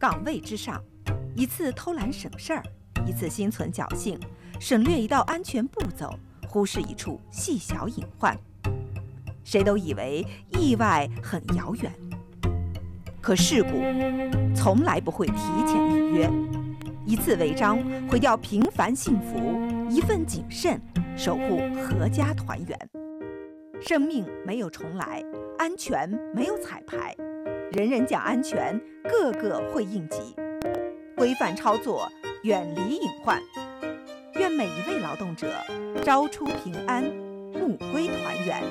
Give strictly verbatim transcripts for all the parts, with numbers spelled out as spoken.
岗位之上，一次偷懒省事儿，一次心存侥幸，省略一道安全步骤，忽视一处细小隐患。谁都以为意外很遥远，可事故从来不会提前预约。一次违章毁掉平凡幸福，一份谨慎守护阖家团圆。生命没有重来，安全没有彩排，人人讲安全，个个会应急。规范操作，远离隐患。愿每一位劳动者朝出平安，暮归团圆。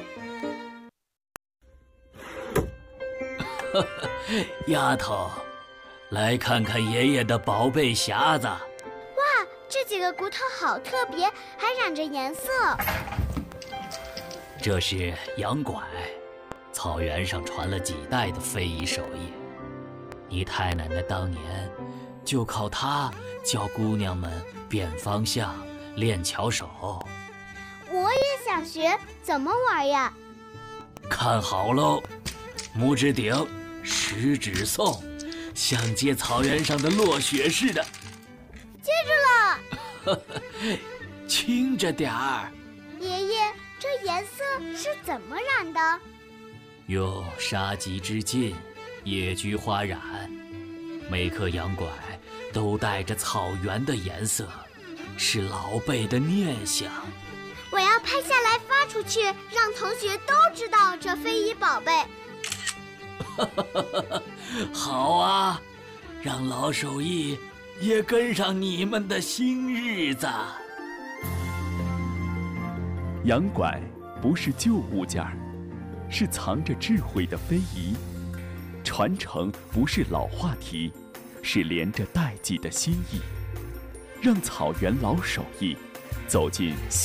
丫头，来看看爷爷的宝贝匣子。 哇，这几个骨头好特别，还染着颜色。 这是羊拐，草原上传了几代的非遗手艺。你太奶奶当年就靠它教姑娘们辨方向、练巧手。 我也想学，怎么玩呀？ 看好喽，拇指顶，食指送，像接草原上的落雪似的。 接住了。 轻着点儿。 爷爷，这颜色是怎么染的？ 用杀鸡之劲，野菊花染。每颗羊拐都带着草原的颜色，是老辈的念想。 我要拍下来发出去，让同学都知道这非遗宝贝。 好啊，让老手艺也跟上你们的新日子。 羊拐不是旧物件儿，是藏着智慧的非遗。传承不是老话题，是连着代际的心意。让草原老手艺走进